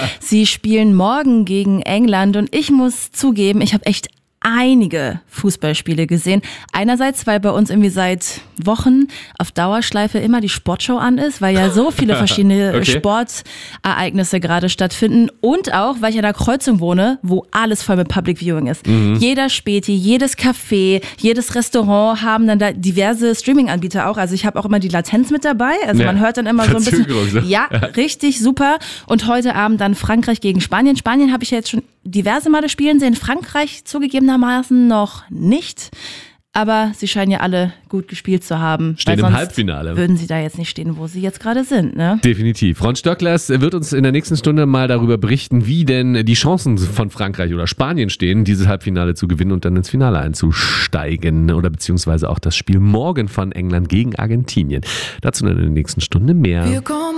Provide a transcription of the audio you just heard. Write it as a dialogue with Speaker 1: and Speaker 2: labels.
Speaker 1: Sie spielen morgen gegen England und ich muss zugeben, ich habe echt einige Fußballspiele gesehen. Einerseits, weil bei uns irgendwie seit Wochen auf Dauerschleife immer die Sportschau an ist, weil ja so viele verschiedene Sportereignisse gerade stattfinden und auch, weil ich an einer Kreuzung wohne, wo alles voll mit Public Viewing ist. Jeder Späti, jedes Café, jedes Restaurant haben dann da diverse Streaming-Anbieter auch. Also ich habe auch immer die Latenz mit dabei. Also man hört dann immer so ein bisschen. Ja, richtig super. Und heute Abend dann Frankreich gegen Spanien. Spanien habe ich ja jetzt schon diverse Male spielen sehen. Frankreich zugegebenermaßen noch nicht. Aber sie scheinen ja alle gut gespielt zu haben.
Speaker 2: Stehen im Halbfinale.
Speaker 1: Würden sie da jetzt nicht stehen, wo sie jetzt gerade sind, ne?
Speaker 2: Definitiv. Ron Stöcklers wird uns in der nächsten Stunde mal darüber berichten, wie denn die Chancen von Frankreich oder Spanien stehen, dieses Halbfinale zu gewinnen und dann ins Finale einzusteigen. Oder beziehungsweise auch das Spiel morgen von England gegen Argentinien. Dazu in der nächsten Stunde mehr.